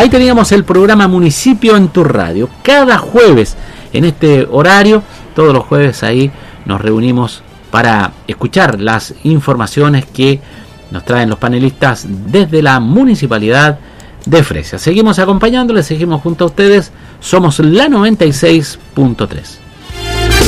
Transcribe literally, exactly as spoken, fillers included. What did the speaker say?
Ahí teníamos el programa Municipio en tu Radio. Cada jueves en este horario, todos los jueves ahí nos reunimos para escuchar las informaciones que nos traen los panelistas desde la Municipalidad de Fresia. Seguimos acompañándoles, seguimos junto a ustedes. Somos la noventa y seis punto tres.